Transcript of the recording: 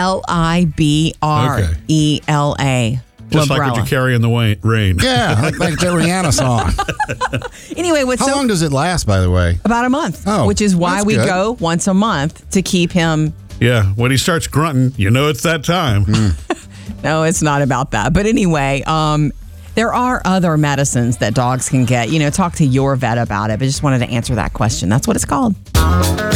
Librela. Just like what you carry in the rain. Yeah, like the Rihanna song. Anyway, How long does it last, by the way? About a month, Oh, which is why that's we good. go once a month to keep him. Yeah, when he starts grunting, you know it's that time. No, it's not about that. But anyway, there are other medicines that dogs can get. Talk to your vet about it. But just wanted to answer that question. That's what it's called.